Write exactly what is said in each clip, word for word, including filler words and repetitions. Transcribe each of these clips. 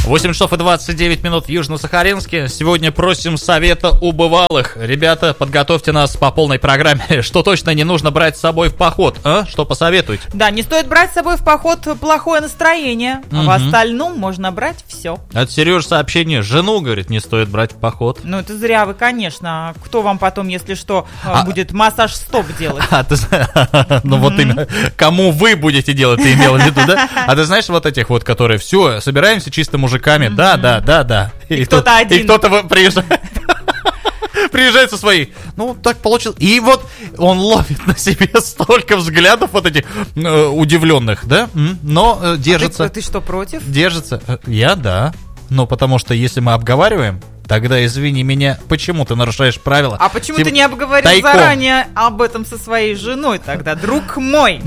восемь часов и двадцать девять минут в Южно-Сахалинске. Сегодня просим совета у бывалых. Ребята, подготовьте нас по полной программе. Что точно не нужно брать с собой в поход, а? Что посоветуете? Да, не стоит брать с собой в поход плохое настроение. А Мгм. в остальном можно брать все. От Сережи сообщение. Жену, говорит, не стоит брать в поход. Ну, это зря вы, конечно. Кто вам потом, если что, А- будет массаж стоп делать? А ты зна- ну вот именно, кому вы будете делать, ты имела в виду, да? А ты знаешь вот этих вот, которые все, собираемся чисто мужиками, да, да, да, да. И кто-то тут- один. И кто-то в- приезжает. Приезжает со своей. Ну, так получилось. И вот он ловит на себе столько взглядов вот этих э, удивленных, да? М, Но э, А держится. ты, ты что, против? Держится. Э, Я, да. Но потому что если мы обговариваем, тогда, извини меня, почему ты нарушаешь правила? А почему Типа, ты не обговорил тайком. заранее об этом со своей женой тогда, друг мой?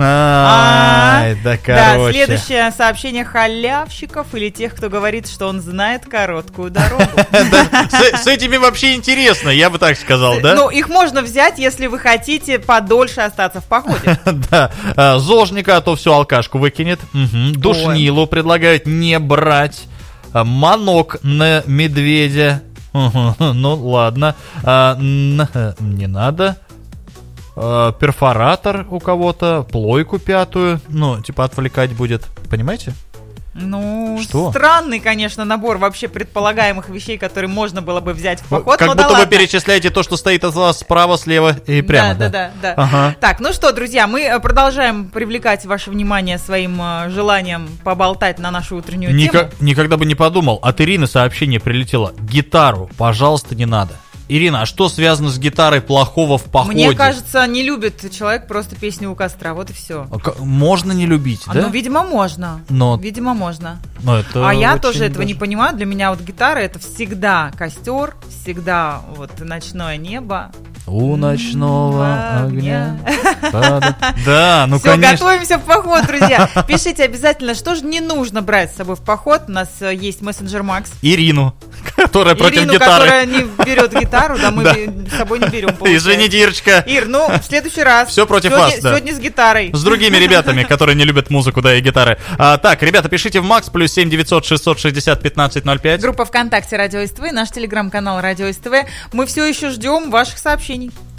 Ай, да, Да, короче. следующее сообщение халявщиков или тех, кто говорит, что он знает короткую дорогу. Да, С с этими вообще интересно, я бы так сказал, да? Ну, их можно взять, если вы хотите подольше остаться в походе. Да, а, зожника, а то всю алкашку выкинет. Мгм. Душнилу предлагают не брать. А, Манок на медведя. Мгм. Ну ладно. А, н- Не надо. А, Перфоратор у кого-то, плойку пятую. Ну, типа отвлекать будет. Понимаете? Ну, Что? странный, конечно, набор вообще предполагаемых вещей, которые можно было бы взять в поход. Как но будто да вы ладно. перечисляете то, что стоит от вас справа, слева и прямо. Да, да, да, да. Ага. Так, ну что, друзья, мы э, продолжаем привлекать ваше внимание своим э, желанием поболтать на нашу утреннюю Ника- тему. Никогда бы не подумал. От Ирины сообщение прилетело. Гитару, пожалуйста, не надо. Ирина, а что связано с гитарой плохого в походе? Мне кажется, не любит человек просто песню у костра, вот и все. А ка- Можно не любить, А, да? ну, видимо, можно. Но- Видимо, можно. Но это А я очень тоже этого даже- не понимаю. Для меня вот гитара — это всегда костер, всегда вот ночное небо. У ночного огня. огня. Да, да, ну Все, конечно. готовимся в поход, друзья. Пишите обязательно, что же не нужно брать с собой в поход. У нас э, есть мессенджер Макс. Ирину, которая против Ирину, гитары. которая не берет гитару, да, мы Да. бе- с собой не берем. получается. Извините, Ирочка. Ир, ну, в следующий раз. Всё против Сегодня- вас, да. Сегодня с гитарой. С другими ребятами, которые не любят музыку, да, и гитары. А, так, ребята, пишите в Макс, плюс семь девятьсот шестьсот шестьдесят пятнадцать ноль пять. Группа ВКонтакте Радио СТВ, наш телеграм-канал Радио СТВ. Мы все еще ждем ваших сообщений.